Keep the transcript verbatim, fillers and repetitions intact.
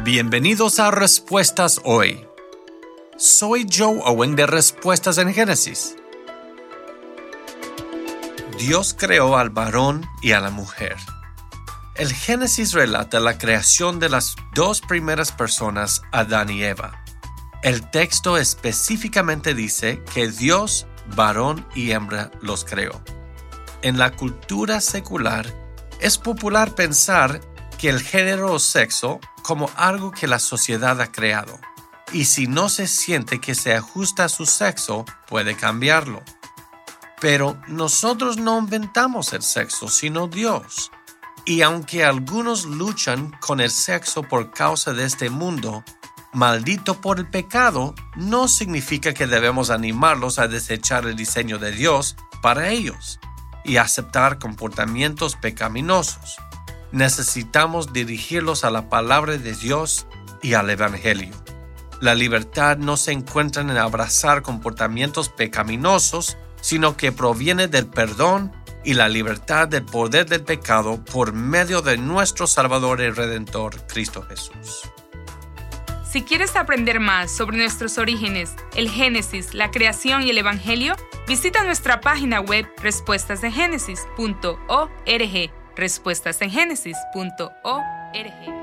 Bienvenidos a Respuestas Hoy. Soy Joe Owen de Respuestas en Génesis. Dios creó al varón y a la mujer. El Génesis relata la creación de las dos primeras personas, Adán y Eva. El texto específicamente dice que Dios, varón y hembra, los creó. En la cultura secular, es popular pensar que el género o sexo como algo que la sociedad ha creado, y si no se siente que se ajusta a su sexo, puede cambiarlo. Pero nosotros no inventamos el sexo, sino Dios. Y aunque algunos luchan con el sexo por causa de este mundo, maldito por el pecado, no significa que debemos animarlos a desechar el diseño de Dios para ellos y aceptar comportamientos pecaminosos. Necesitamos dirigirlos a la palabra de Dios y al Evangelio. La libertad no se encuentra en abrazar comportamientos pecaminosos, sino que proviene del perdón y la libertad del poder del pecado por medio de nuestro Salvador y Redentor, Cristo Jesús. Si quieres aprender más sobre nuestros orígenes, el Génesis, la creación y el Evangelio, visita nuestra página web respuestas en génesis punto org. respuestas en génesis punto org.